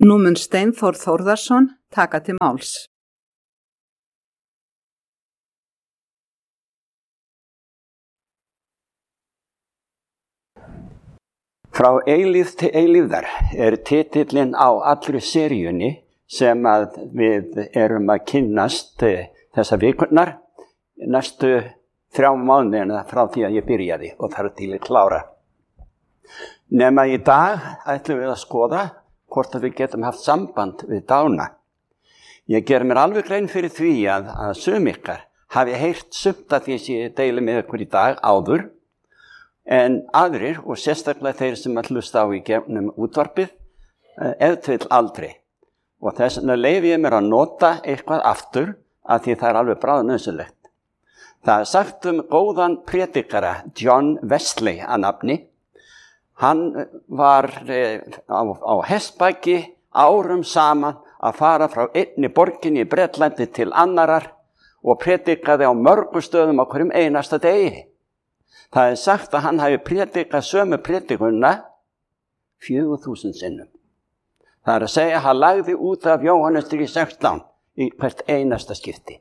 Nú mun Steinþór Þórðarson taka til máls. Frá eilífð til eilífðar titillinn á allri seríunni sem að við erum að kynnast þessa vikurnar næstu 3 mánuðina frá því að ég byrjaði og þar til ég klára. Nema í dag ætlum við að skoða hvort að við getum haft samband við dána. Ég ger mér alveg grein fyrir því að sum ykkar hafi heyrt sumt af því sem ég deili með ykkur í dag áður, en aðrir, og sérstaklega þeir sem að hlusta á í gegnum útvarpið, ef til aldrei. Og þess vegna leyfi ég mér að nota eitthvað aftur að því það er alveg bráðnauðsynlegt. Það er sagt góðan prédikara, John Wesley að nafni. Hann var á hestbaki árum saman að fara frá einni borginni í Bretlandi til annarar og prédikaði á mörgum stöðum á hverjum einasta degi. Það er sagt að hann hafi prédikað sömu prédikunna 4000 sinnum. Það er að segja að hann lagði út af Jóhannes 3:16 í hvert einasta skipti.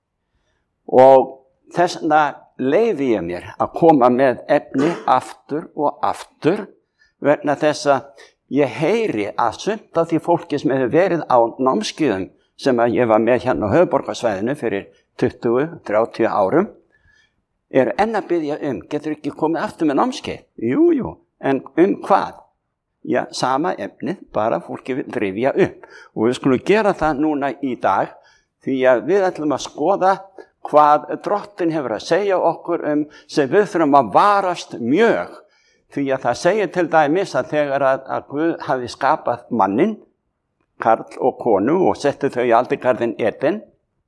Og þess vegna leyfi ég mér að koma með efni aftur og aftur vegna þess að ég heyri að sumt af því fólki sem hefur verið á námskeiðum sem að ég var með hérna á höfuðborgarsvæðinu fyrir 20-30 árum enn að biðja getur ekki komið aftur með námskeið? Jú, en hvað? Já, sama efnið, bara fólki vil rifja upp. Og við skulum gera það núna í dag því að við ætlum að skoða hvað Drottinn hefur að segja okkur sem við þurfum að varast mjög. Því að það segir til dæmis að þegar að Guð hafi skapað mannin, karl og konu og setti þau í aldingarðinn Eden,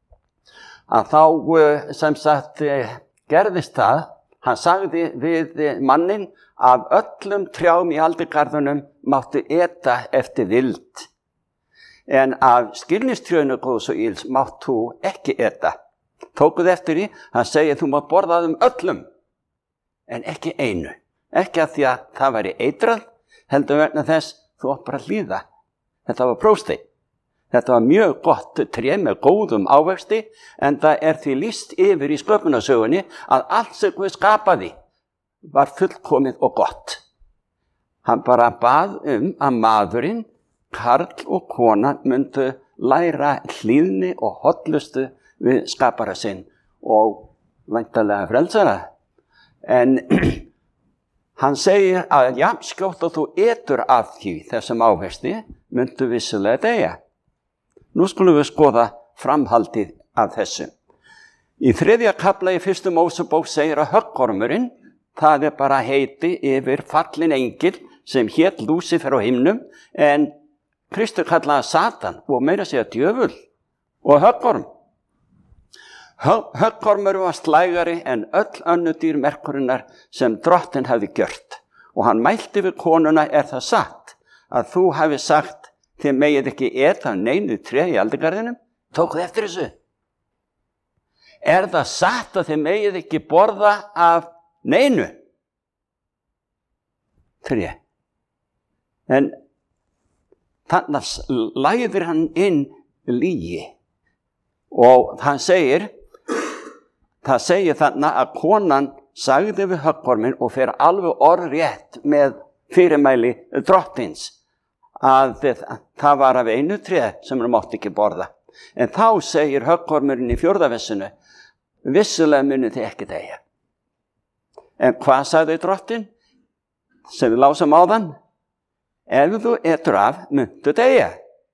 að þá sem sagt gerðist það, hann sagði við mannin að öllum trjám í aldingarðunum máttu eta eftir vild. En af skilningstrjónu góðs og ills máttu ekki eta. Tókuð eftir því, hann segir þú mátt borða öllum, en ekki einu. Ekki að því að það væri eitrað, heldur vegna þess þú átt bara að hlýða. Þetta var prósteinn. Þetta var mjög gott tré með góðum ávexti, en það er því lýst yfir í sköpunarsögunni að allt sem Guð skapaði var fullkomið og gott. Hann bara bað að maðurinn, karl og kona myndu læra hlýðni og hollustu við skapara sinn og væntanlega frelsara. En hann segir að skjótt að þú etur af því þessum ávexti myndu vissulega deyja. Nú skulum við skoða framhaldið af þessu. Í 3. kafla í 1. Mósebók segir að höggormurinn, það er bara heiti yfir fallin engil sem hét Lúsífer á himnum, en Kristur kallaði Satan og meira segja djöful og höggorm. Höggormur var slægari en öll önnur dýr merkurinnar sem Drottinn hafði gjört. Og hann mælti við konuna, er það satt að þú hafi sagt þið megið ekki eta neinu tré í aldingarðinum? Tókuð eftir þessu? Er það satt að þið megið ekki borða af neinu tré? En þannig læðir hann inn lygi og það segir þannig að konan sagði við höggorminn og fer alveg orðrétt með fyrirmæli Drottins að það var af einu tré sem hann mátti ekki borða. En þá segir höggormurinn í 4. versinu, vissulega munu þið ekki deyja. En hvað sagði Drottinn? Sem við lásum áðan, ef þú etur af, muntu deyja.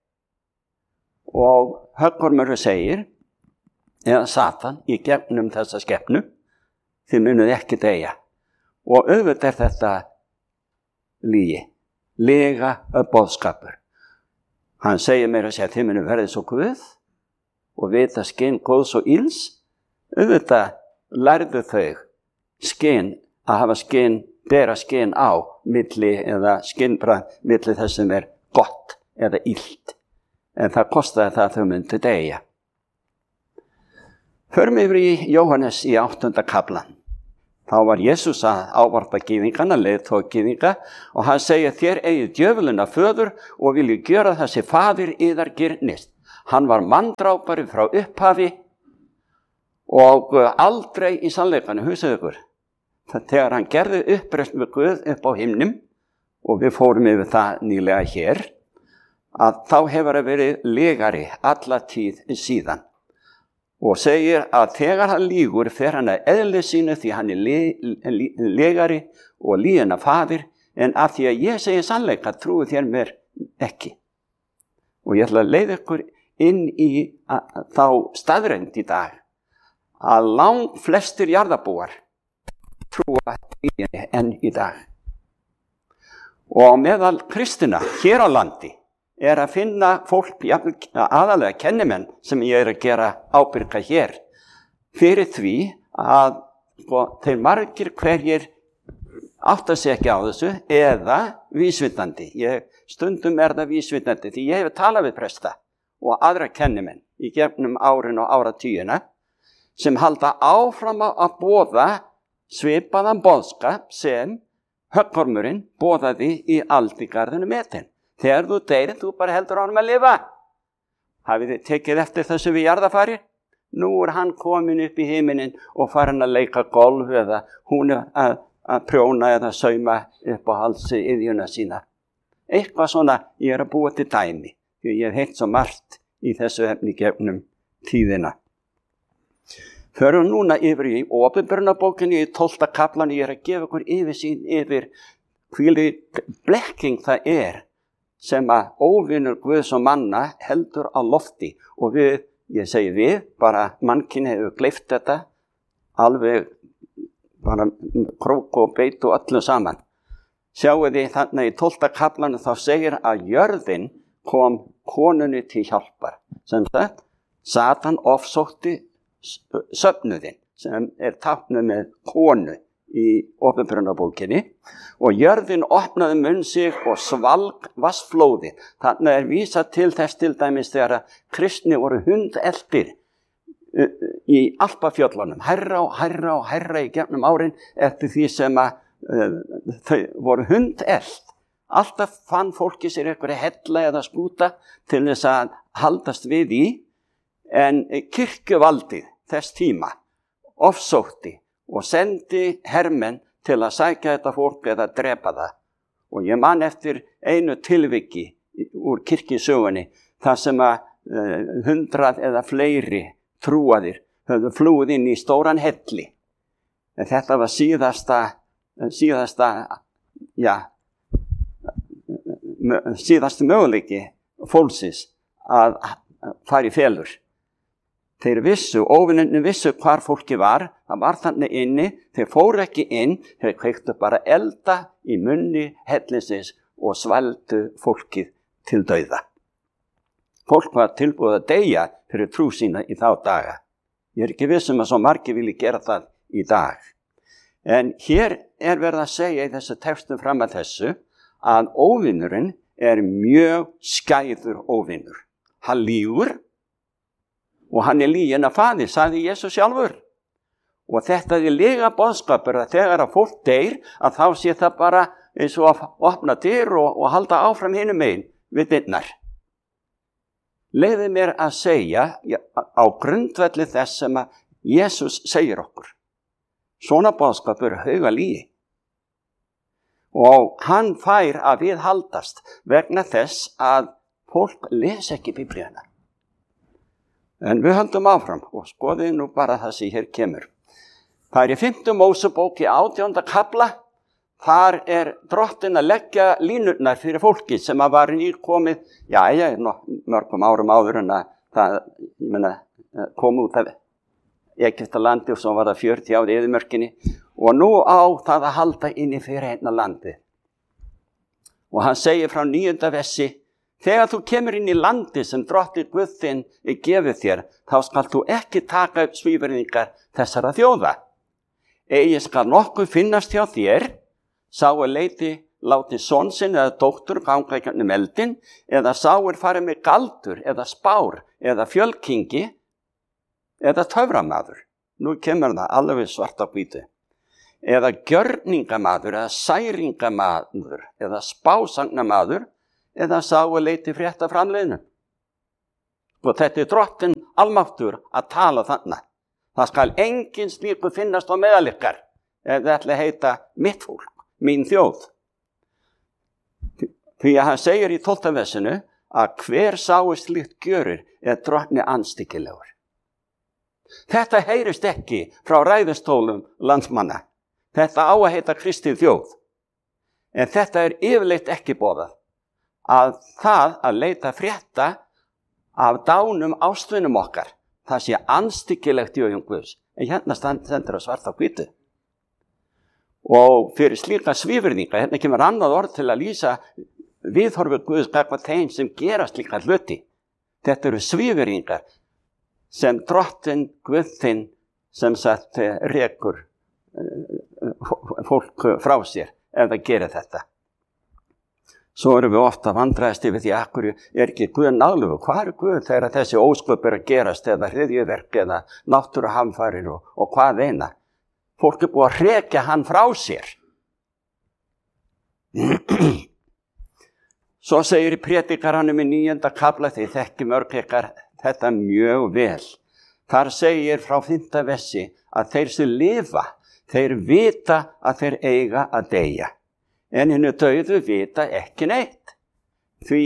Og höggormurinn segir, eða Satan í gegnum þessa skepnu, þið munuð ekki deyja. Og auðvitað er þetta lygi. Lega boðskapur. Hann segir meira að segja að þið munu verið svo Guð og vita skyn góðs og ills. Auðvitað lærðu þau skyn að hafa skyn, bera skyn á milli eða skynbragð milli þess sem er gott eða illt. En það kostaði það að þau myndu deyja. Förum yfir í Jóhannes í 8. kaflan. Þá var Jesús að ávarpa gyðingana, leiðtoga gyðinga, og hann segir: þér eigið djöfulinn að föður og viljið gjöra það sem faðir yðar girnist. Hann var manndrápari frá upphafi og aldrei í sannleikanum, hugsaðu ykkur. Þegar hann gerði uppreisn við Guð upp á himnum, og við fórum yfir það nýlega hér, að þá hefur það verið legari alla tíð síðan. Og segir að þegar hann lýgur fer hann að eðli sínu því hann er legari og lýgina faðir, en af því að ég segi sannleika trúið þér mér ekki. Og ég ætla að leiða ykkur inn í þá staðreynd í dag að langflestir jarðarbúar trúa lyginni enn í dag. Og meðal kristina hér á landi er að finna fólk, aðalega kennimenn sem ég er að gera ábyrga hér, fyrir því að þeir margir hverjir átta sig ekki á þessu eða vísvitandi. Stundum er það vísvitandi því ég hefur talað við presta og aðra kennimenn í gegnum árin og áratugina sem halda áfram að boða svipaðan boðskap sem höggormurinn boðaði í aldigarðinu metin. Þegar þú deyrir, þú bara heldur honum að lifa. Hafið þið tekið eftir þessu við jarðafari? Nú er hann komin upp í himinin og farin að leika golf eða hún er að prjóna eða sauma upp á halsi iðjuna sína. Eitthvað svona ég er að búa til dæmi, því ég hef heilt svo margt í þessu efni gegnum tíðina. Förum núna yfir í Opinberunarbókinni í 12. kaflan. Ég er að gefa ykkur yfirsýn yfir hvílík blekking það er sem að óvinur Guðs og manna heldur á lofti. Og ég segi við, bara mannkyn hefur gleypt þetta alveg bara krók og beit og öllu saman. Sjáu þið þannig í 12. kaflanu þá segir að jörðin kom konunni til hjálpar. Sem sagt, Satan ofsótti söfnuðinn sem er táknuð með konu í Opinberunarbókinni, og jörðin opnaði munn sig og svalg vatnsflóði. Þannig er vísað til þess til dæmis þegar kristni voru hundeltir í Alpafjöllunum, hærra og hærra og hærra í gegnum árin eftir því sem að þau voru hundelt. Alltaf fann fólki sér einhverja hella eða skúta til þess að haldast við í, en kirkjuvaldið þess tíma ofsótti og sendi hermenn til að sækja þetta fólk eða drepa það. Og ég man eftir einu tilviki úr kirkjusögunni þar sem að 100 eða fleiri trúaðir höfðu flúið inn í stóran helli. En þetta var síðasti möguleiki fólksins að fara í felur. Þeir óvinninni vissu hvar fólki var, það var þannig inni, þeir fóru ekki inn, þeir kveiktu bara elda í munni hellinsins og svaldu fólkið til dauða. Fólk var tilbúið að deyja fyrir trú sína í þá daga. Ég er ekki viss að svo margir vilji gera það í dag. En hér er verið að segja í þessu textum fram að þessu að óvinnurinn er mjög skæður óvinnur. Hann lýgur og hann er lýginn að faðir, sagði Jesús sjálfur. Og þetta er lega boðskapur að þegar að fólk deyr, að þá sé það bara eins og að opna dyr og halda áfram hinum megin við dyrnar. Leyfið mér að segja á grundvelli þess sem að Jesús segir okkur. Svona boðskapur er hauga lygi. Og hann fær að viðhaldast vegna þess að fólk les ekki Biblíuna. En við höldum áfram og skoðum nú bara það sem hér kemur. Það er í 5. Mósebók í 18. kafla. Þar er drottinn að leggja línurnar fyrir fólki sem að var nýkomið, mörgum árum áður en að það kom út af Egyptalandi og svo var það 40 ár í eyðimörkinni. Og nú á það að halda inn í fyrir einna landi. Og hann segir frá 9. versi: þegar þú kemur inn í landi sem drottinn Guð þinn gefið þér, þá skal þú ekki taka upp svívirðingar þessara þjóða. Eigi skal nokkuð finnast hjá þér, sá er láti son sinn eða dóttur ganga í gegnum eldinn, eða sá er farið með galdur eða spár eða fjölkingi eða töframaður. Nú kemur það alveg svart á hvítu. eða gjörningamaður, eða særingamaður, eða spásagnamaður, eða sá að leiti frétta framleiðinu. Og þetta drottinn almáttur að tala þarna. Það skal engin slíku finnast á meðal ykkar, ef það ætla að heita mitt fólk, mín þjóð. Því að hann segir í 12. versinu að hver sáu slíkt gjörir drottni andstyggilegur. Þetta heyrist ekki frá ræðustólum landsmanna. Þetta á að heita kristið þjóð. En þetta yfirleitt ekki boðað. Að það að leita frétta af dánum ástvinum okkar, það sé andstyggilegt í augum Guðs. En hérna stendur að svarta á hvítu. Og fyrir slíka svívirðinga, hérna kemur annað orð til að lýsa viðhorfið Guðs gagnvart þeim sem gera slíka hluti. Þetta eru svívirðingar sem drottinn Guð þinn sem sagt rekur fólk frá sér ef það gerir þetta. Svo erum við ofta vandræðast yfir því akkur ekki Guð náðlegur. Hvað Guð þegar þessi ósköp að gerast eða hryðjuverk eða náttúruhamfarir og hvað eina? Fólk búið að hrekja hann frá sér. Svo segir í predikaranum í 9. kafla, þið þekki mörg ykkar þetta mjög vel. Þar segir frá 5. versi að þeir sem lifa, þeir vita að þeir eiga að deyja. En hinnu dauðu vita ekki neitt. Því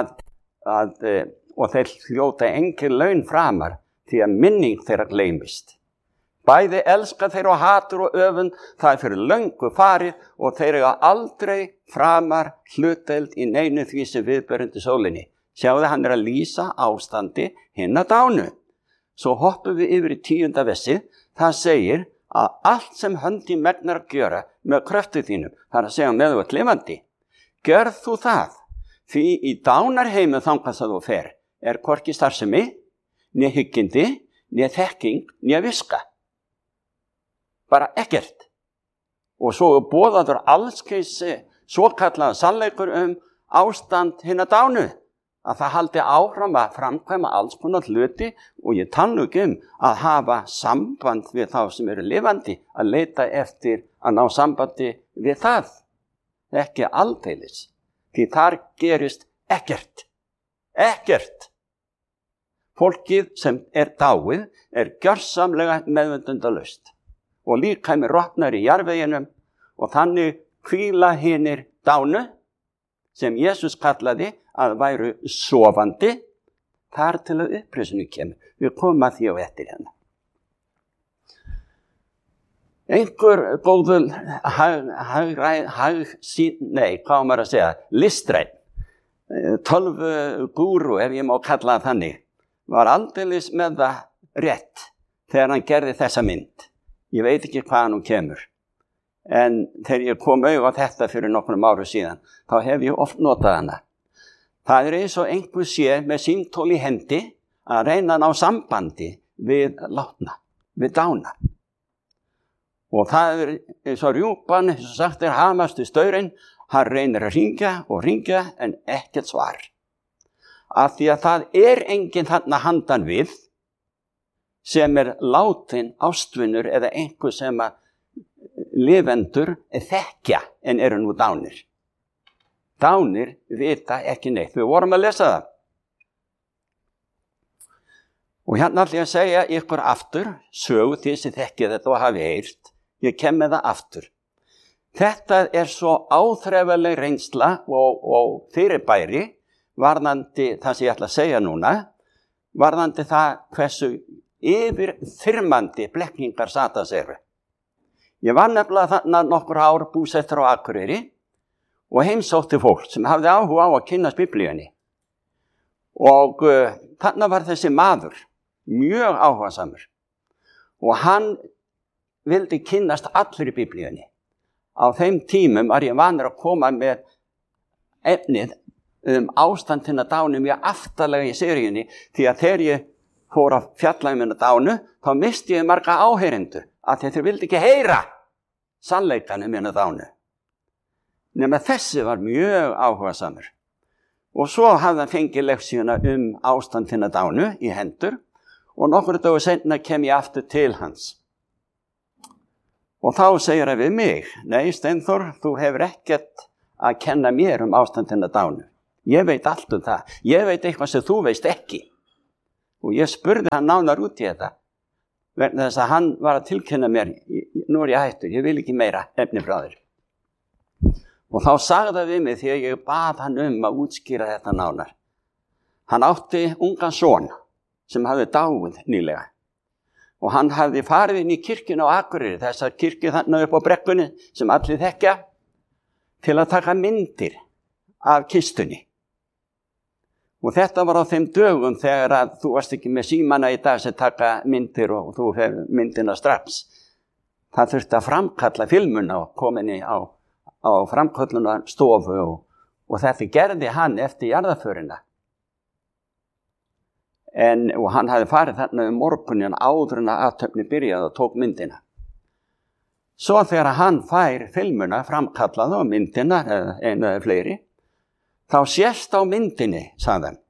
og þeir hljóta engin laun framar því að minning þeirra gleymist. Bæði elska þeir og hatur og öfund, það fyrir löngu farið og þeir eiga aldrei framar hlutdeild í neinu því sem viðberundi sólinni. Sjáðu, hann að lýsa ástandi hinna dánu. Svo hoppum við yfir í 10. versi, það segir að allt sem höndi megnar að gjöra með kröftu þínum, það að segja með þú ert lifandi, gjörð þú það, því í dánarheimu þangað það þú fer, hvorki starfsemi, né hyggindi, né þekking, né viska. Bara ekkert. Og svo boðaður allskeis svo kallaða sannleikur ástand hinna dánu, að það haldi áfram að framkvæma alls konar hluti og ég tala ekki að hafa samband við þá sem eru lifandi, að leita eftir að ná sambandi við það. Ekki aldeilis, því þar gerist ekkert. Ekkert. Fólkið sem dáið gjörsamlega meðvitundalaust og líkæmi rotnar í jarðveginum og þannig hvíla hinir dánu sem Jesús kallaði að væru sofandi þar til að uppreisinu kemur. Við komum að því á eftir hérna. Einhver góður listræn, tölvugúru ef ég má kalla það þannig, var aldeilis með það rétt þegar hann gerði þessa mynd. Ég veit ekki hvað hann kemur. En þegar ég kom auðvitað á þetta fyrir nokkrum árum síðan, þá hef ég oft notað hana. Það eins og einhver sé með símtól í hendi að reyna að ná sambandi við látna, við dána. Og það eins og rjúpan, eins og sagt hamastu staurinn, hann reynir að hringja en ekkert svar. Af því að það enginn þarna handan við sem látin ástvinur eða einhver sem að lifendur þekkja en eru nú dánir. Dánir vita ekki neitt. Við vorum að lesa það. Og hérna ætla ég að segja ykkur aftur, sögu því sem þekkja þetta og hafi heyrt. Ég kem með það aftur. Þetta svo áþreifanleg reynsla og fyrirbæri varðandi það sem ég ætla að segja núna, varðandi það hversu yfirþyrmandi blekkingar Satans eru. Ég var nefnilega þarna nokkur ár búsettur á Akureyri og heimsótti fólk sem hafði áhuga á að kynnast Biblíunni. Og þarna var þessi maður, mjög áhugasamur. Og hann vildi kynnast allir í Biblíunni. Á þeim tímum var ég vanur að koma með efnið ástand hinna dánu mjög aftarlega í seríunni, því að þegar ég fór að fjalla hinna dánu, þá misti ég marga áheyrendur, að þeir vildi ekki heyra sannleikanum hinna dánu. Nema þessi var mjög áhugasamur. Og svo hafði hann fengið leksíuna ástand hinna dánu í hendur og nokkur dagur seinna kem ég aftur til hans. Og þá segir hann við mig, nei Steinþór, þú hefur ekkert að kenna mér ástandina dánu. Ég veit allt það. Ég veit eitthvað sem þú veist ekki. Og ég spurði hann nánar út í þetta. Vegna þess að hann var að tilkynna mér, nú ég hættur, ég vil ekki meira efni frá þér. Og þá sagði það við mig þegar ég bað hann að útskýra þetta nánar. Hann átti ungan son sem hafði dáið nýlega. Og hann hafði farið inn í kirkjuna á Akureyri, þessar kirkju þarna upp á brekkunni sem allir þekkja, til að taka myndir af kistunni. Og þetta var á þeim dögum þegar að þú varst ekki með símana í dag sem taka myndir og þú hefur myndina strax. Það þurfti að framkalla filmuna og kominni á framkalluna stofu og þetta gerði hann eftir jarðarförina. Og hann hafði farið þarna morgunin áður en að athöfni byrjaði og tók myndina. Svo þegar hann fær filmuna framkallaði og myndina, einu eða fleiri, þá sést á myndinni, sagði hann.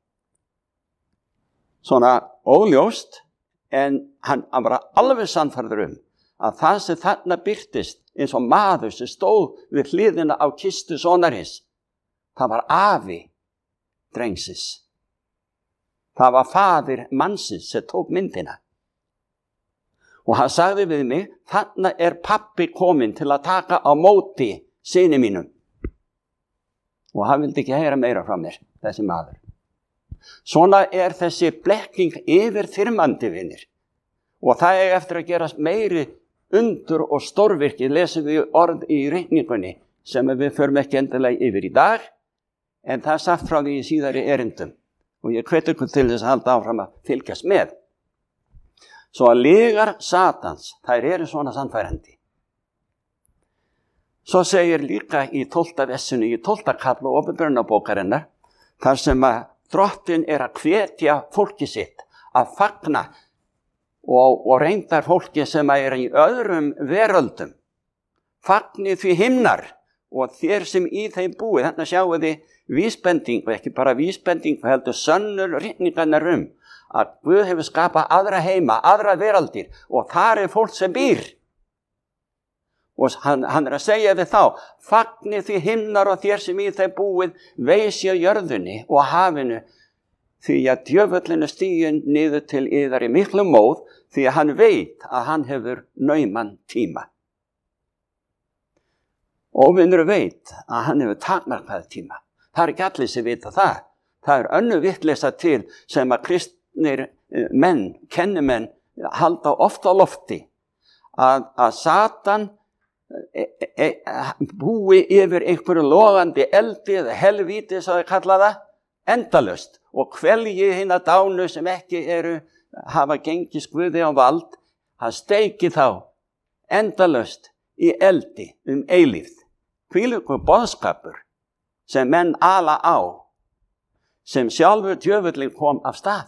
Svona óljóst, en hann var alveg sannfærður að það sem þarna birtist eins og maður sem stóð við hliðina á kistu sonarins, það var afi drengsins. Það var faðir mannsins sem tók myndina. Og hann sagði við mig, þarna pabbi kominn til að taka á móti syni mínum. Og hann vildi ekki heyra meira frá mér, þessi maður. Svona þessi blekking yfirþyrmandi, vinir. Og það eftir að gerast meiri undur og stórvirki, lesum við orð í reikningunni, sem við förum ekki endilega yfir í dag, en það sagt frá því í síðari erindum. Og ég hvet ykkur til þess að halda áfram að fylgjast með. Svo að lygar Satans, þær eru svona sannfærandi. Svo segir líka í 12. vessinu, í 12. kafla Opinberunarbókarinnar, þar sem að Drottinn að hvetja fólki sitt að fagna og reyndar fólki sem í öðrum veröldum. Fagnið því himnar og þér sem í þeim búið. Þarna sjáum þið vísbendingu, ekki bara vísbendingu, heldur sönnur ritningarnar að Guð hefur skapað aðra heima, aðra veraldir og þar fólk sem býr. Og hann að segja við þá, fagnið því himnar og þér sem í þeim búið, veisja jörðunni og hafinu, því að djöfullin stiginn niður til yðar í miklu móð, því að hann veit að hann hefur nauman tíma. Óvinnur veit að hann hefur takmarkað tíma. Það ekki allir sem vita það. Það önnur vitleysa til sem að kristnir menn, kennimenn, halda ofta á lofti. Að Satan búi yfir einhverju logandi eldi eða helvíti, svo þau kalla það, endalaust. Og kvelji hina dánu sem ekki hafa gengið Guði á vald, hann steiki þá endalaust í eldi eilífð. Hvílíkur boðskapur sem menn ala á, sem sjálfur djöfullinn kom af stað.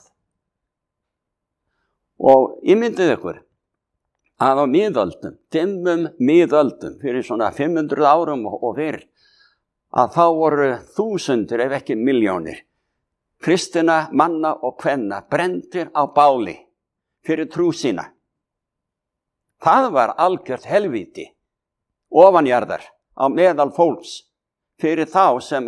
Og ímyndið ykkur að á miðöldum, dimmum miðöldum, fyrir svona 500 árum og fyrr, að þá voru þúsundir ef ekki milljónir kristina manna og kvenna brenndir á báli fyrir trú sína. Það var algjört helvíti ofanjarðar á meðal fólks fyrir þá sem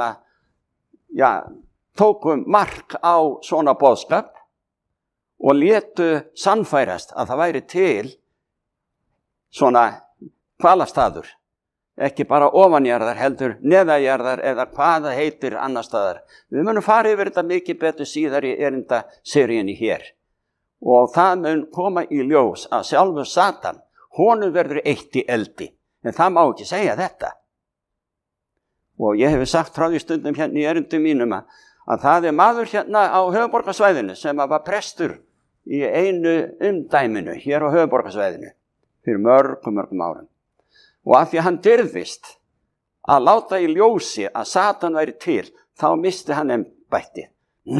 tókum mark á svona boðskap og létu sannfærast að það væri til svona hvalastaður, ekki bara ofanjarðar heldur neðajarðar eða hvað það heitir annar staðar. Við munum fara yfir þetta mikið betur síðar í erindaseríunni hér. Og það mun koma í ljós að sjálfur Satan, honum verður eitt í eldi, en það má ekki segja þetta. Og ég hef sagt frá því stundum hérna í erindum mínum að það maður hérna á höfuðborgarsvæðinu sem var prestur í einu umdæminu hér á höfuðborgarsvæðinu fyrir mörgum árum. Og af því að hann dirfist að láta í ljósi að Satan væri til, þá misti hann embættið.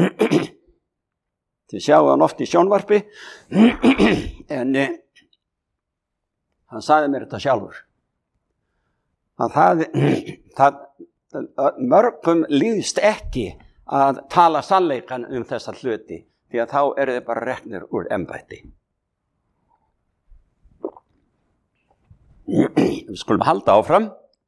Þið sjáu hann oft í sjónvarpi, en hann sagði mér þetta sjálfur. Að það mörgum líðst ekki að tala sannleikan þessa hluti, því að þá þið bara reknir úr embætti. Við skulum halda áfram.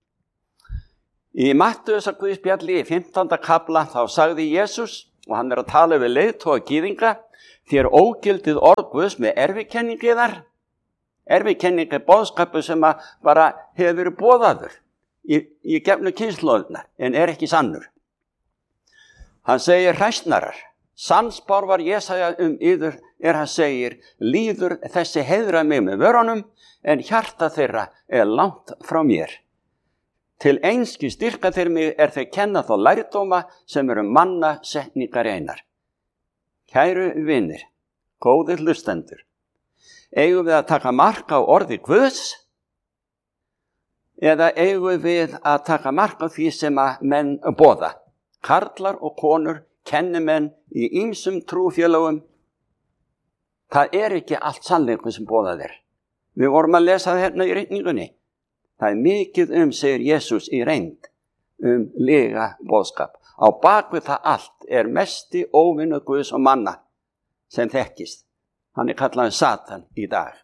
Í Mattheusar Guðspjalli í 15. kafla þá sagði Jesús, og hann að tala við leiðtoga gyðinga, þér ógildið orð Guðs með erfikenningiðar. Erfikenning boðskapur sem bara hefur verið boðaður í gegnum kynslóðunar, en ekki sannur. Hann segir hræsnarar, sannspár var Jesaja yður, hann segir, líður þessi heiðra mig með vörunum, en hjarta þeirra langt frá mér. Til einski styrka þeir mig þeir kenna þá lærdóma sem manna setningar einar. Kæru vinir, góðir hlustendur, eigum við að taka mark á orði Guðs, eða eigum við að taka mark á því sem menn boða? Karlar og konur, kennimenn í ýmsum trúfélögum. Það ekki allt sannleikur sem boðað er. Við vorum að lesa það hérna í ritningunni. Það mikið segir Jesús í reynd, lega boðskap. Á bakvið það allt mesti óvinur Guðs og manna sem þekkist. Hann kallaður Satan í dag.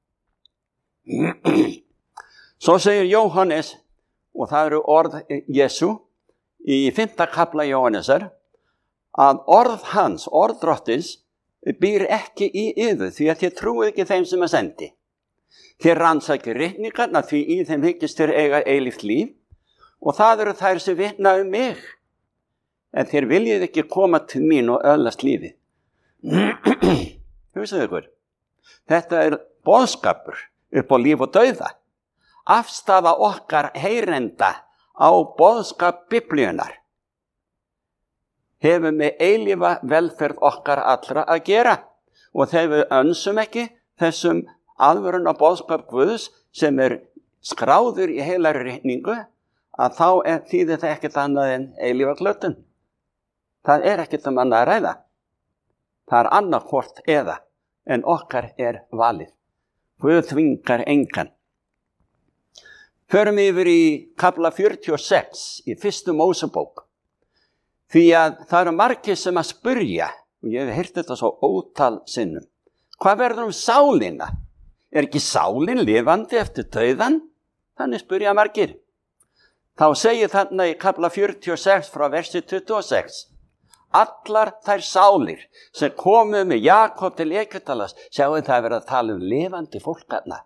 Svo segir Jóhannes, og það eru orð Jesú, í 5. kafla Jóhannesar, að orð hans, orð drottins, býr ekki í yður, því að þér trúið ekki þeim sem sendi. Þér rannsakið ritningarna, því í þeim hyggist þér eiga eilíft líf, og það eru þær sem vitna mig. En þér viljið ekki koma til mín og öðlast lífið. Hugsaðu ykkur, þetta boðskapur upp á líf og dauða. Afstaða okkar heyrenda á boðskap Biblíunar hefur með eilífa velferð okkar allra að gera, og þegar við önsum ekki þessum aðvörun á boðskap Guðs sem skráður í heilari ritningu, að þá þýðir það ekkert annað en eilífa glötun. Það ekkert annað að ræða. Það annað hvort eða, en okkar valið. Guð þvingar engan. Förum yfir í kafla 46 í 1. Mósebók. Því að það eru margir sem að spyrja, og ég hef heyrt þetta svo ótal sinnum, hvað verður sálina? Ekki sálin lifandi eftir dauðan? Þannig spyrja margir. Þá segir þarna í kafla 46 frá versi 26, allar þær sálir sem komu með Jakob til Egyptalands, sjáum það verið að tala lifandi fólkarna.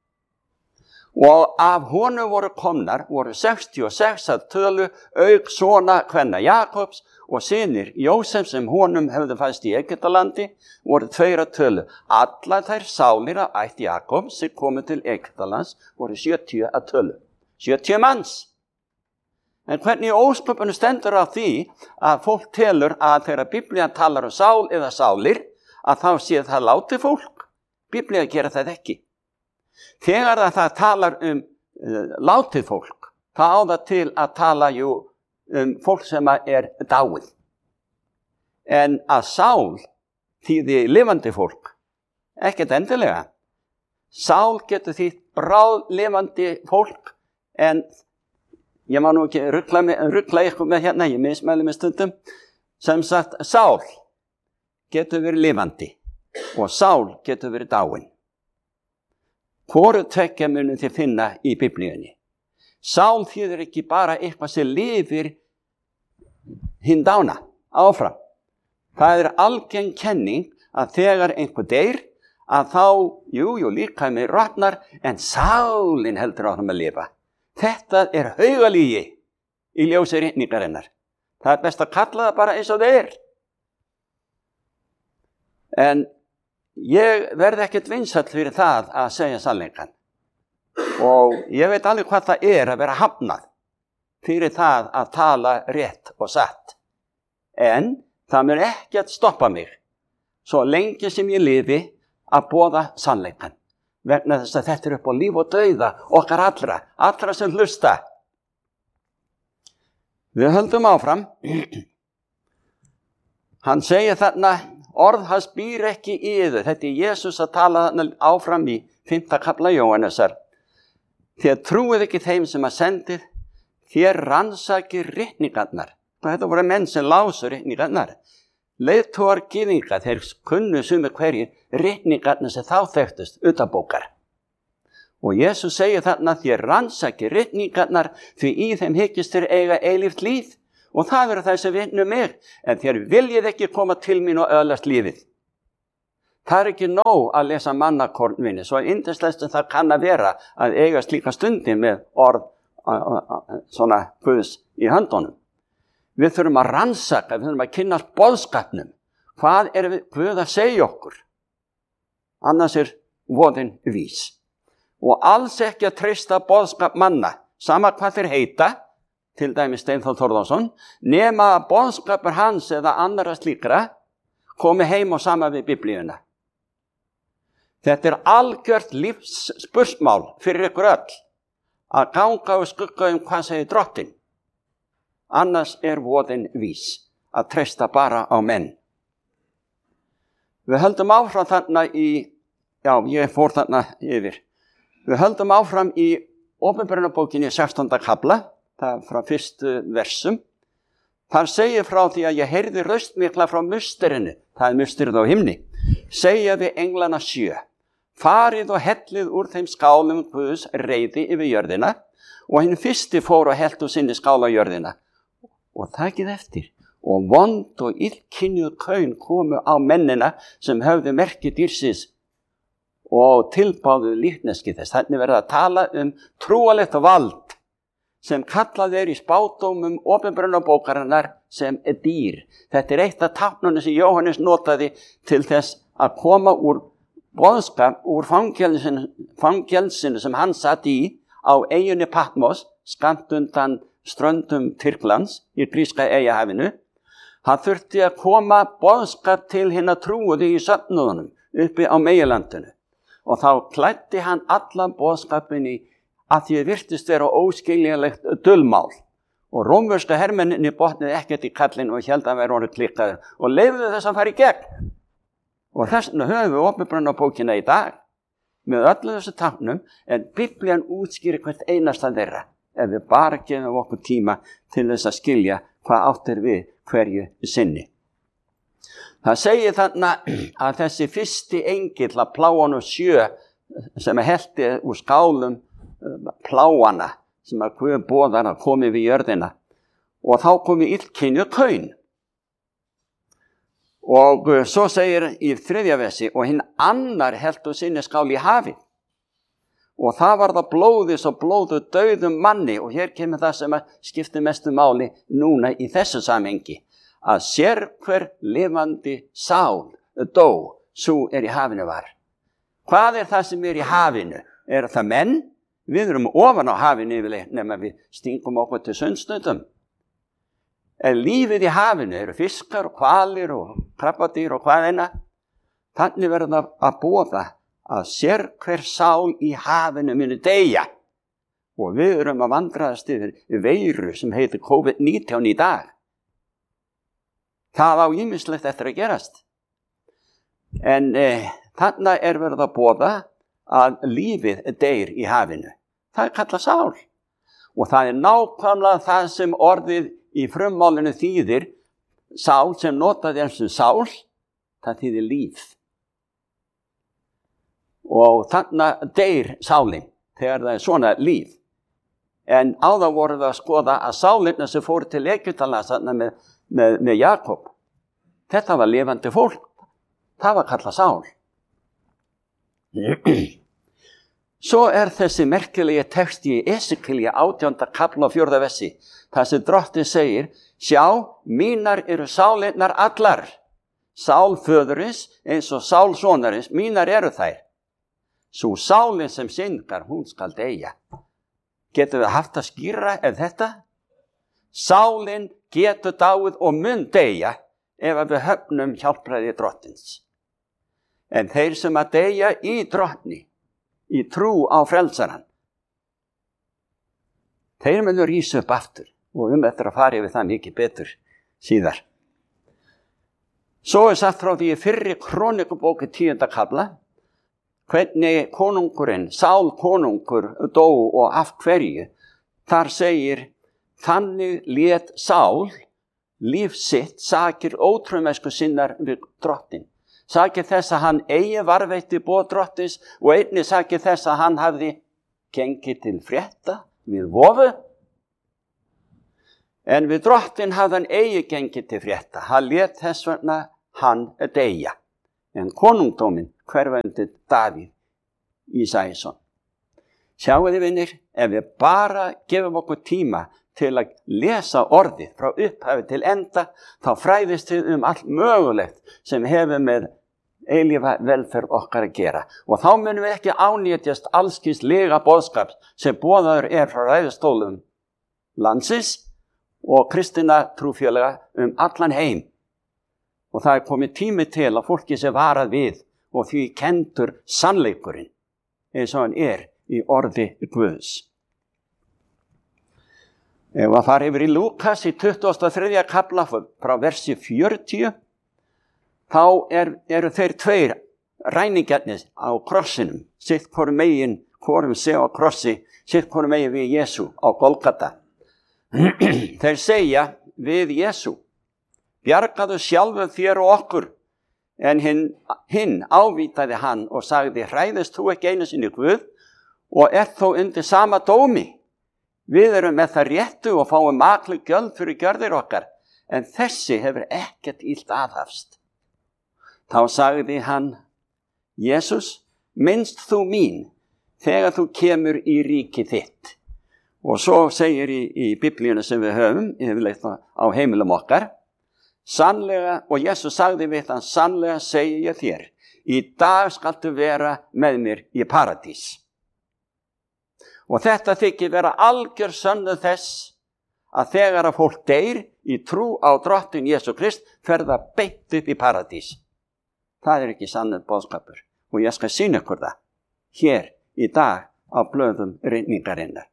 Og af honum voru komnar, voru 66 að tölu, auk svona kvenna Jakobs, og synir Jósef sem honum hefðu fæst í Egyptalandi, voru 2 að tölu. Allar þær sálir af ætt Jakobs sem komu til Egyptalands voru 70 að tölu. 70 manns. En hvernig ósköpunum stendur á því að fólk telur að þegar Biblían talar sál eða sálir, að þá sé það látið fólk? Biblían gera það ekki. Þegar það talar látið fólk, þá á það til að tala fólk sem dáið. En að sál þýði lifandi fólk, ekkert endilega. Sál getur þýtt bráð lifandi fólk, en ég má nú ekki rugla ykkur með hérna, ég mismæli með stundum, sem sagt sál getur verið lifandi og sál getur verið dáin. Hvoru tveggja munu þið finna í Biblíunni. Sál þýðir ekki bara eitthvað sem lifir hinn dána áfram. Það algeng kenning að þegar einhver deyr, að þá, líkaminn rotnar, en sálin heldur áfram að lifa. Þetta haugalígi í ljósi ritningarinnar. Það best að kalla það bara eins og það En ég verð ekkert vinsæll fyrir það að segja sannleikann. Og ég veit alveg hvað það að vera hafnað fyrir það að tala rétt og satt. En það mun ekki að stoppa mig svo lengi sem ég lifi að boða sannleikann. Vegna þess að þetta upp á líf og dauða okkar allra sem hlusta. Við höldum áfram. Hann segir þarna, orð hans býr ekki í yður. Þetta Jesús að tala áfram í 5. kafla Jóhannesar. Þér trúið ekki þeim sem að sendir, þér rannsakið ritningarnar. Þetta voru menn sem lásu ritningarnar. Leiðtogar gyðinga, þeir kunnu sumir hverjir ritningarnar sem þá þekktust utanbókar. Og Jesus segir þarna þér rannsakið ritningarnar því í þeim hyggist þér eiga eilíft líf og það eru þessi vinnu mig en þér viljið ekki koma til mín og öðlast lífið. Það er ekki nóg að lesa mannakornvinni svo yndislegt það kann að vera að eiga slíka stundi með orð svona Guðs í höndunum. Við þurfum að rannsaka, við þurfum að kynnast boðskapnum. Hvað er Guð að segja okkur? Annars er voðinn vís. Og alls ekki að treysta boðskap manna, sama hvað þeir heita, til dæmis Steinþór Þórðarsson, nema að boðskapur hans eða annara slíkra komi heim og sama við Biblíuna. Þetta er algjört lífsspursmál fyrir ykkur öll, að ganga og skugga hvað segir Drottinn. Annars er voðinn vís, að treysta bara á menn. Við höldum áfram þarna ég fór þarna yfir. Við höldum áfram í Opinberunarbókinni 16. kafla, það frá fyrstu versum. Þar segir frá því að ég heyrði raust mikla frá musterinu, það er musterið á himni, segja við englana 7. Farið og hellið úr þeim skálum Guðs reiði yfir jörðina og hinn fyrsti fór og hellt úr sinni skál á jörðina. Og takið eftir og vond og illkynjuð kaun komu á mennina sem höfðu merki dýrsins og tilbáðu líkneski þess. Þannig verða að tala trúalegt vald sem kallað í spádómum Opinberunarbókarinnar sem dýr. Þetta er eitt af táknunum sem Jóhannes notaði til þess að koma úr boðskap úr fangelsinu sem hann satt í á eyjunni Patmos, skammt undan ströndum Tyrklands í gríska eyjahafinu. Hann þurfti að koma boðskap til hinna trúuðu í söfnuðunum uppi á meginlandinu. Og þá klæddi hann allan boðskapin í að því virtist vera óskiljanlegt dulmál. Og rómverska hermenninni botnaði ekkert í kallinu og held að vera orðið klikkaður og leyfðu þess að fara í gegn. Og þess vegna höfum við Opinberunarbókina í dag með öllu þessu táknum en Biblían útskýrir hvert einasta þeirra ef við bara gefum okkur tíma til þess að skilja hvað áttir við hverju sinni. Það segir þarna að þessi fyrsti engill að pláanum 7 sem hellti úr skálum pláana sem að Guð boðar að komi við jörðina og þá komi illkynjuð kaun. Og svo segir í 3. versi og hinn annar hellt úr sinni skál í hafi. Og það var það blóðis og blóðu dauðum manni og hér kemur það sem að skiptir mestu máli núna í þessu samhengi. Að sérhver lifandi sál dó, svo er í hafinu var. Hvað er það sem er í hafinu? Er það menn? Við erum ofan á hafinu yfirleitt nema við stingum okkur til sundsnutum. Lífið í hafinu eru fiskar og hvalir og krabbadýr og hvað eina. Þannig verður það að boða að sérhver sál í hafinu muni deyja. Og við erum að vandraðast yfir veiru sem heitir COVID-19 í dag. Það á ýmislegt eftir að gerast. En þannig er verið að boða að lífið deyr í hafinu. Það er kallað sál. Og það er nákvæmlega það sem orðið í frummálinu þýðir sál sem notaði eins og sál, það þýðir líf. Og þannig deyr sálin þegar það er svona líf. En áður voru það að skoða að sálinna sem fór til Egyptalands með Jakob, þetta var lifandi fólk. Það var kallað sál. Svo er þessi merkilegi texti í Esekíel 18. kafla og 4. versi. Það sem Drottinn segir, sjá, mínar eru sálinnar allar. Sál föðurins eins og sál sonarins, mínar eru þær. Svo sálin sem syndgar, hún skal deyja. Getum við haft að skýra þetta? Sálin getur dáið og mun deyja ef við höfnum hjálpræði Drottins. En þeir sem að deyja í Drottni, í trú á frelsaran, þeir munu rísa upp aftur og eftir að fara yfir það mikið betur síðar. Svo er sagt frá því í fyrri Krónikubók 10. kafla hvernig konungurinn, Sál konungur dó og af hverju. Þar segir, þannig lét Sál líf sitt sakir ótrúmesku sinnar við Drottin. Sakir þess að hann eigi varveitti boð Drottins og einnig sakir þess að hann hafði gengi til frétta við vofu, en við drottin hafði hann eigi gengi til frétta. Hann lét þess vegna hann deyja, en konungdóminn hverfa undir Davíð Ísæsson. Sjáu þið vinir, ef við bara gefum okkur tíma til að lesa orðið frá upphafi til enda, þá fræðist við allt mögulegt sem hefur með eilífa velferð okkar að gera. Og þá munum við ekki ánýtjast allskis lega boðskap sem boðaður frá ræðustólum landsins og kristina trúfélaga allan heim. Og það komið tími til að fólki sé varað við og því kendur sannleikurinn eins og hann í orði Guðs. Ef að fara yfir í Lúkas í 23. kafla frá versi 40, þá eru þeir tveir ræningjarnir á krossinum, sitt hvorum megin, hvorum sé á krossi, sitt hvorum megin við Jesú á Golgata. Þeir segja við Jesú, bjargaðu sjálfu þér og okkur, en hinn ávítaði hann og sagði, hræðist þú ekki einu sinni Guð og þó undir sama dómi? Við erum með það réttu og fáum makleg gjöld fyrir gjörðir okkar, en þessi hefur ekkert illt aðhafst. Þá sagði hann, Jesús, minnst þú mín þegar þú kemur í ríki þitt. Og svo segir í Biblíunni sem við höfum, yfirleitt á heimilum okkar, sannlega, og Jesús sagði við hann, sannlega segi ég þér, í dag skaltu vera með mér í paradís. Og þetta þykir vera algjör sönnu þess að þegar að fólk deyr í trú á drottin Jesú Krist fer það beint upp í paradís. Það ekki sannur boðskapur og ég skal sýna ykkur það hér í dag á blöðum rinningarinnar.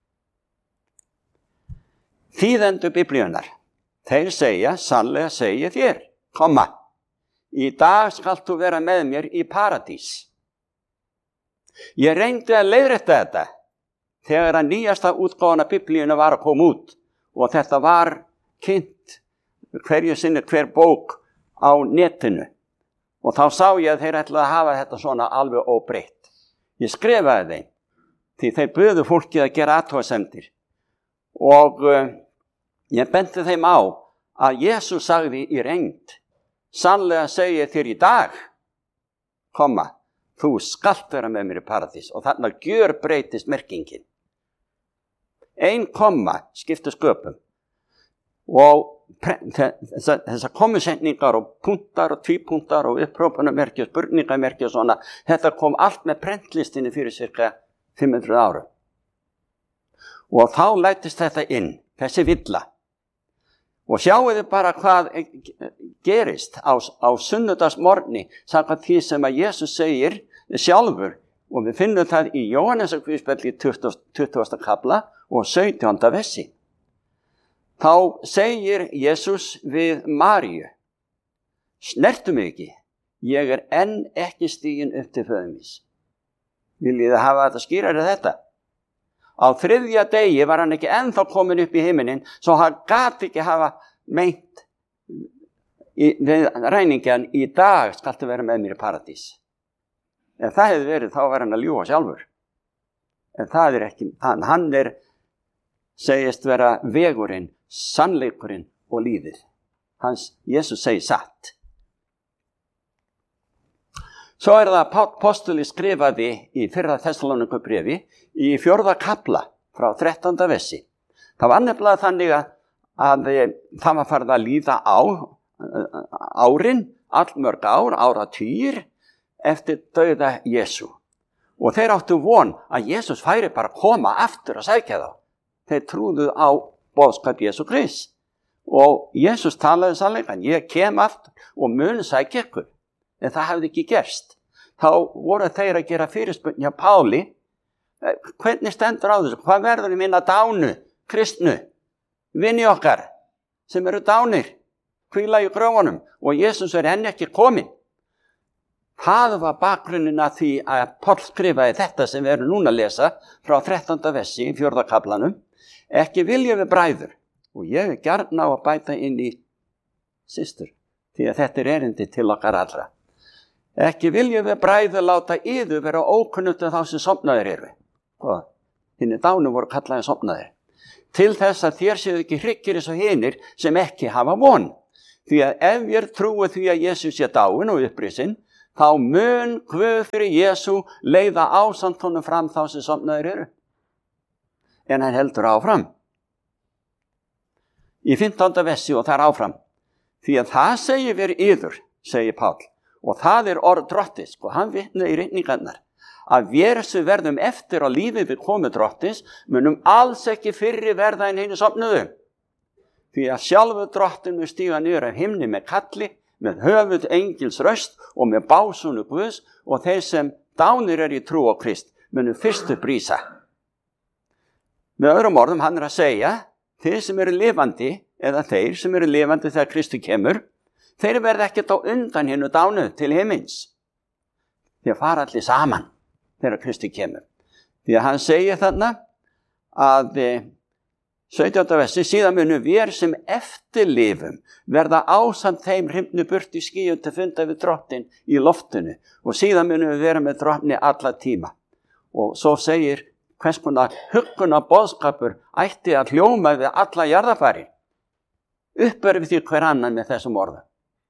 Þýðendur Biblíunar, þeir segja, sannlega segi þér, í dag skalt þú vera með mér í paradís. Ég reyndi að leiðrétta þetta þegar að nýjasta útgáfan af Biblíunni var að koma út og þetta var kynnt hverju sinni hver bók á netinu og þá sá ég að þeir ætlaði að hafa þetta svona alveg óbreytt. Ég skrifaði þeim því þeir buðu fólkið að gera athugasemdir og ég benti þeim á að Jesús sagði í reynd, sannlega segi ég þér í dag, þú skalt vera með mér í paradís og þarna gjörbreytist merkingin. 1 komma skiptir sköpum og þessar kommusetningar og punktar og tvípunktar og upprópunamerki og spurningamerki og svona, þetta kom allt með prentlistinni fyrir cirka 500 árum. Og þá lætist þetta inn, þessi villa. Og sjáu þið bara hvað gerist á sunnudagsmorgni samkvæmt því sem að Jesús segir sjálfur og við finnum það í Jóhannesarguðspjalli 20. kafla og 17. versi. Þá segir Jesús við Maríu, snertu mig ekki, ég enn ekki stiginn upp til föður míns. Viljið þið hafa þetta skýrari þetta? Á 3. degi var hann ekki ennþá komin upp í himinin, svo hann gat ekki hafa meint við ræningjan í dag skaltu vera með mér í paradís. Ef það hefði verið, þá var hann að ljúga sjálfur. En það ekki, hann segist vera vegurinn, sannleikurinn og lífið. Jesús segir satt. Svo það apostoli skrifaði í 1. Þessalónikubréfi í 4. kafla frá 13. versi. Það var nefnilega þannig að það var farið að líða árin, allmörg áratugir eftir dauða Jesú. Og þeir áttu von að Jesús færi bara að koma aftur að sækja þá. Þeir trúðu á boðskap Jesú Krist. Og Jesús talaði sannleikann, ég kem aftur og mun sækja ykkur. En það hefði ekki gerst. Þá voru þeir að gera fyrirspurn hjá Páli. Hvernig stendur á þessu? Hvað verður minna dánu, kristnu, vini okkar sem eru dánir, hvíla í gröfunum og Jesús enn ekki kominn. Það var bakgrunnin að því að Páll skrifaði þetta sem við erum núna að lesa frá 13. versi í 4. kaflanum. Ekki viljum við bræður. Og ég gjarn á að bæta inn í systur, því að þetta erindi til okkar allra. Ekki viljum við bræður láta yður vera ókunnugt þá sem sofnaðir eru. hinni dánu voru kallaði sofnaðir. Til þess að þér séu ekki hryggir eins og hinir sem ekki hafa von. Því að ef ég trúi því að Jesús sé dáinn og upprisinn, þá mun Guð fyrir Jesú leiða ásamt honum fram þá sem sofnaðir eru. En hann heldur áfram. Í 15. versi og þar áfram. Því að það segir við yður, segir Páll, og það orð Drottins, og hann vitnaði í ritningarnar, að vér sem verðum eftir á lífi við komu Drottins, munum alls ekki fyrri verða en hinu sofnuðu. Því að sjálfur Drottin mun stíga niður af himni með kalli, með höfuð engils röst og með básunu Guðs, og þeir sem dánir í trú á Krist munum fyrstu brísa. Með öðrum orðum hann að segja, þeir sem eru lifandi, eða þeir sem eru lifandi þegar Kristu kemur, þeir verða ekkert á undan hinu dánu til himins. Þeir fara allir saman þegar Kristu kemur. Því að hann segir þarna að 17. versi, síðan munum við sem eftirlifum verða ásamt þeim hrymnu burt í skýjum til funda við Drottin í loftinu, og síðan munum við vera með Drottni alla tíma. Og svo segir hvers konar huggunar boðskapur ætti að hljóma við alla jarðarfari. Uppörfið því hver annan með þessum orðum.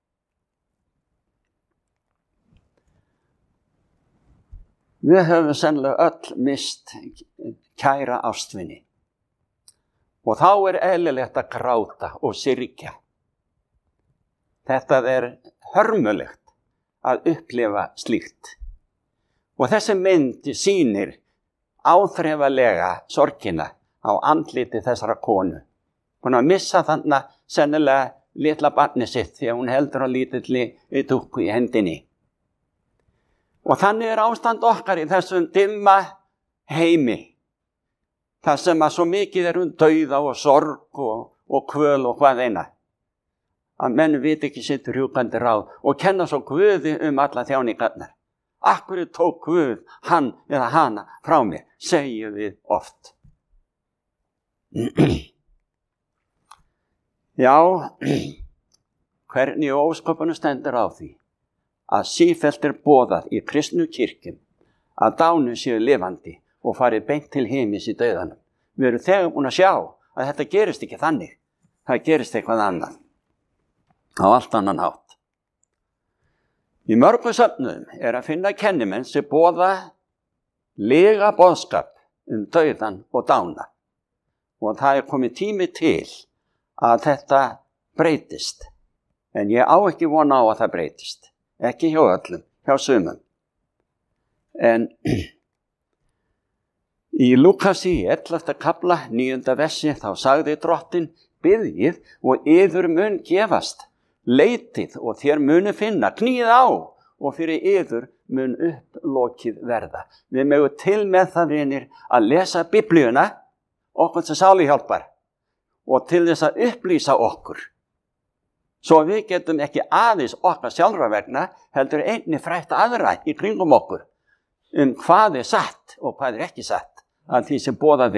Við höfum sennilega öll mist kæra ástvini. Og þá eðlilegt að gráta og syrgja. Þetta hörmulegt að upplifa slíkt. Og þessi mynd sýnir áþreifanlega sorgina á andliti þessara konu. Hún að missa þarna sennilega litla barni sitt því að hún heldur á lítilli dúkku í hendinni. Og þannig ástand okkar í þessum dimma heimi. Það sem að svo mikið dauða og sorg og kvöl og hvað eina. Að menn viti ekki sitt rjúkandi ráð og kenna svo Guði alla þjáningarnar. Akkur tók Guð hann eða hana frá mér, segjum við oft. Já, hvernig ósköpunum stendur á því að sífellt boðað í kristnu kirkjum að dánu séu lifandi og farið beint til himis í dauðanum. Við erum þegar búin að sjá að þetta gerist ekki þannig. Það gerist eitthvað annað. Á allt annan hátt. Í mörgum söfnum að finna kennimenn sem boða lega boðskap dauðan og dána. Og það komið tími til að þetta breytist. En ég á ekki vona á að það breytist. Ekki hjá öllum, hjá sumum. En í Lúkasi 11. kafla 9. versi þá sagði Drottin, biðjið og yður mun gefast, leitið og þér munu finna, knýið á og fyrir yður mun upplokið verða. Við megum til með það, vinir, að lesa Biblíuna, okkur sem sáluhjálpar, og til þess að upplýsa okkur. Svo við getum ekki aðeins okkar sjálfra vegna, heldur einnig frætt aðra í kringum okkur, hvað satt og hvað ekki satt, að því sem boðað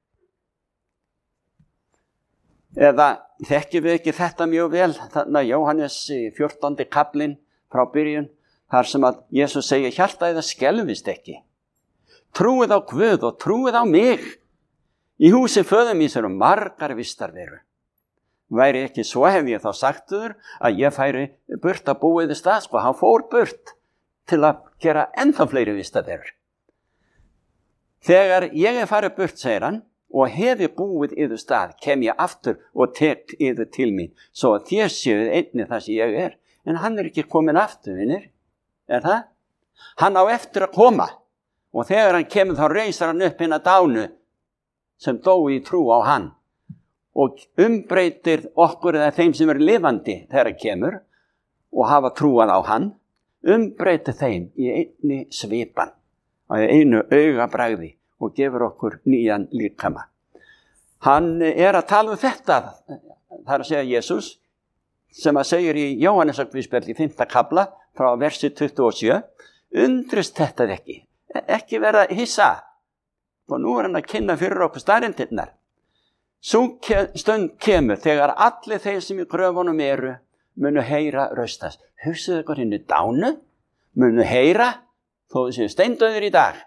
Eða þekkjum við ekki þetta mjög vel, þarna Jóhannes 14. kaplinn frá byrjun, þar sem að Jesús segir, hjartað það skelfist ekki. Trúið á Guð og trúið á mig. Í húsi föður míns eru margar vistarverur. Væri ekki svo hef ég þá sagt þur að ég færi burt að búið í stað, sko, hann fór burt til að gera ennþá fleiri vistarverur. Þegar ég farið burt, segir hann, og hefi búið yður stað, kem ég aftur og tek yður til mín, svo að þér séuð einnig það sem ég En hann ekki komin aftur, vinir. Það? Hann á eftir að koma. Og þegar hann kemur þá reisar hann upp hina dánu sem dói í trú á hann. Og umbreytir okkur eða þeim sem lifandi þegar hann kemur og hafa trúað á hann, umbreytir þeim í einni svipan, á einu augabragði og gefur okkur nýjan líkama. Hann að tala þetta, það að segja Jesús, sem að segir í Jóhannesarguðspjalli 5. kafla frá versi 27, undrist þetta ekki verða hissa, og nú hann að kynna fyrir okkur staðreyndirnar. Sú stund kemur þegar allir þeir sem í gröfunum munu heyra röstast. Hugsaðu ykkur hinnu dánu, munu heyra, þó þau séu steindauðir í dag,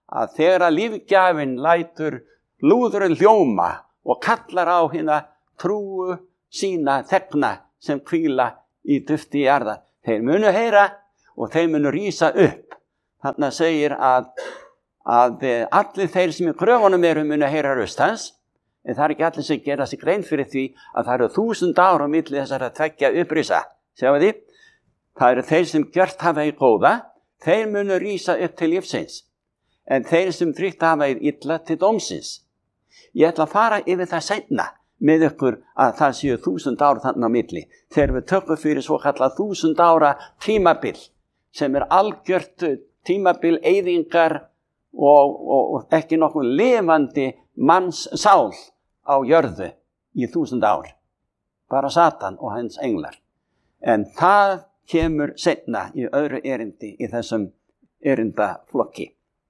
að þegar að lífgjafinn lætur lúðurinn hljóma og kallar á hina trúu sína þegna sem hvíla í dufti jarðar, þeir munu heyra og þeir munu rísa upp. Þarna segir að allir þeir sem í gröfunum eru munu heyra röst hans, en það er ekki allir sem gera sig grein fyrir því að það eru 1000 ár á milli þessara tveggja upprisa. Sjáu þið? Það eru þeir sem gjört hafa í góða, þeir munu rísa upp til lífsins, en þeir sem dríkt hafa í illa til dómsins. Ég ætla að fara yfir það seinna með ykkur að það séu 1000 ár þannig á milli. Þegar við tökum fyrir svo kallað 1000 ára tímabil sem er algjört tímabil eyðingar og ekki nokkuð lifandi manns sál á jörðu í 1000 ár. Bara Satan og hans englar. En það kemur seinna í öðru erindi í þessum erindaflokki.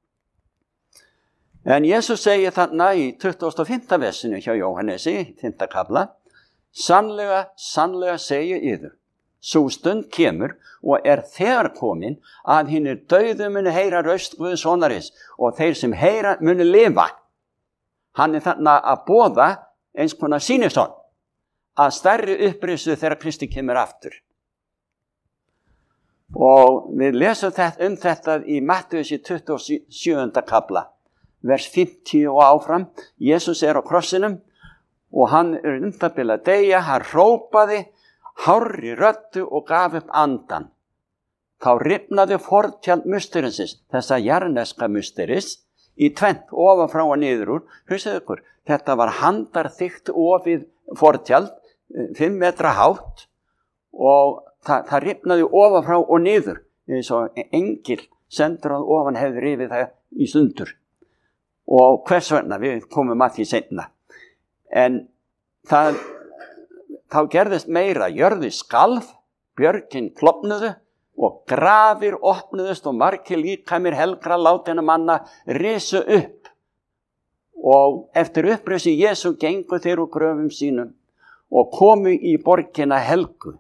En Jesus segir þarna í 25. versinu hjá Jóhannesi, 5. kafla, sannlega, sannlega segi yður, sú stund kemur og er þegar komin að hinir dauðu munu heyra röst Guðs sonaris og þeir sem heyra munu lifa. Hann er þarna að boða eins konar sýnisson að stærri upprisu þegar Kristi kemur aftur. Og við lesum þetta í Mattheus í 27. kafla. Vers 50 og áfram, Jesus er á krossinum og hann er bil að deyja, hann hrópaði hárri röddu og gaf upp andan. Þá rifnaði fortjald musturinsins, þessa jarneska musturis, í tvennt ofan frá og niður úr. Hugsið ykkur, þetta var handarþykkt ofið fortjald, 5 metra hátt og það rifnaði ofan frá og niður, eins og engil sendur að ofan hefði rifið það í sundur. Og hvers vegna, við komum að því seinna. En þá gerðist meira, jörði skalf, björgin klofnuðu og grafir opnuðust og margir líkamir helgra látinna manna risu upp. Og eftir upprisi Jesú gengu þeir úr gröfum sínum og komu í borgina Helgu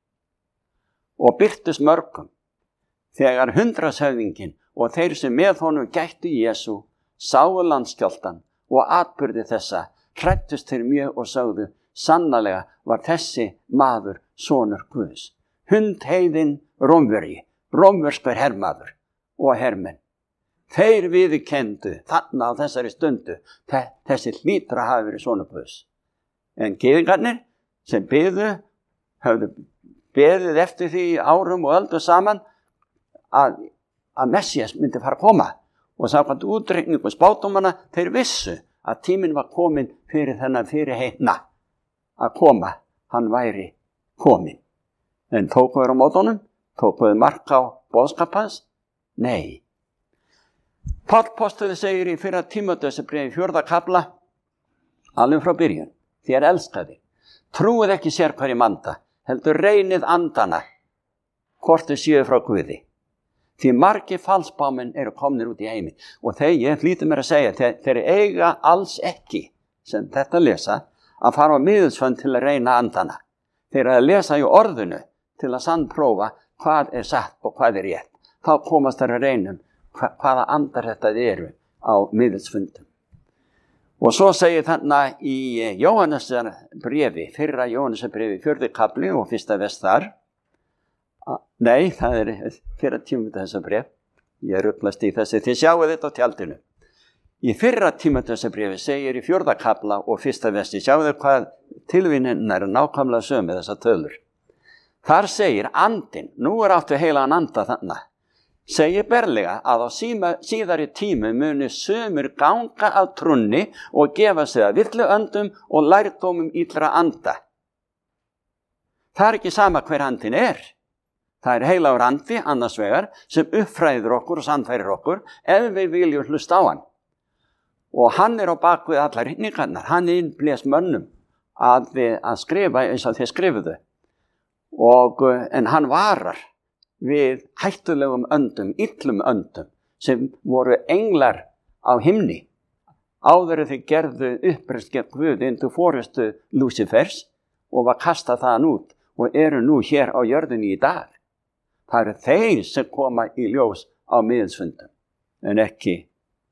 og birtust mörgum. Þegar 100-höfðinginn og þeir sem með honum gættu Jesú sáu landskjálftan og atburði þessa, hræddust þeir mjög og sögðu, sannarlega var þessi maður sonur Guðs. Hundheiðinn rómverskur hermaður og hermenn. Þeir viðurkenndu þarna á þessari stundu, þessi hlýtur að hafa verið sonur Guðs. En gyðingarnir sem höfðu beðið eftir því árum og öldum saman að Messias myndi fara að koma. Og samkvæmt útreikningu spádómanna, þeir vissu að tíminn var komin fyrir þennan fyrirheitna að koma, hann væri komin. En tókuður á mótunum, tókuður mark á boðskap hans? Nei. Páll postuli segir í 1. Tímóteusarbréfi 4. kafla, alveg frá byrjun, þér elskaði, trúið ekki sér hverjum anda, heldur reynið andana, hvort þau séu frá Guði. Því margir falsbámenn eru komnir út í heimi og ég hlýtur mér að segja, þeir eiga alls ekki, sem þetta lesa, að fara á miðilsfönd til að reyna andana. Þeir eru að lesa í orðinu til að sannprófa hvað er satt og hvað er rétt. Þá komast þeir að reynum hvaða andar þetta eru á miðilsfundum. Og svo segir þarna í Jóhannesarbréfi, 1. Jóhannesarbréfi 4. kafli og 1. vers þar. Nei, það er 4. Tímóteusarbréf. Ég ruglast í þessi, þið sjáu þetta á tjaldinu. Í 1. Tímóteusarbréfi segir í 4. kafla og 1. versi, sjáu þau hvað tilvínin er nákvæmlega sömu þessar tölur. Þar segir andinn, nú er áttu heilagan anda þarna, segir berlega að á síðari tímu muni sömur ganga af trúnni og gefa sig að villu öndum og lærdómum illra anda. Það er ekki sama hver andinn er. Það er heilagur andi, annars vegar, sem uppfræðir okkur og sannfærir okkur ef við viljum hlusta á hann. Og hann er á bakvið allar hrifningarnar. Hann innblés mönnum að skrifa eins og þeir skrifuðu. En hann varar við hættulegum öndum, illum öndum, sem voru englar á himni. Áður þeir gerðu uppreist gegn Guði undir forystu Lúsifers og var kastað þaðan út og eru nú hér á jörðinni í dag. Það eru þeir sem koma í ljós á miðilsfundum, en ekki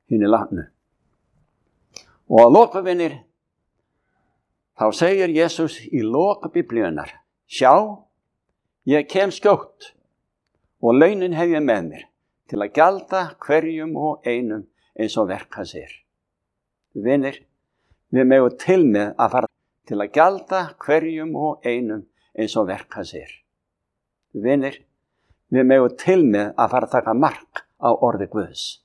hinni látnu. Og að lokum, vinir, þá segir Jesús í lokum Biblíunnar: sjá, ég kem skjótt og launin hef ég með mér til að gjalda hverjum og einum eins og verk hans er. Vinir, við megum til með að fara til að gjalda hverjum og einum eins og verk hans er. Vinir, við megum til með að fara að taka mark á orði Guðs.